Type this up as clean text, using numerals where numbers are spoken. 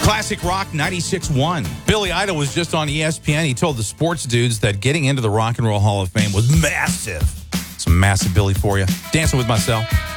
Classic Rock 96.1. Billy Idol was just on ESPN. He told the sports dudes that getting into the Rock and Roll Hall of Fame was massive. Some massive Billy for you. Dancing with Myself.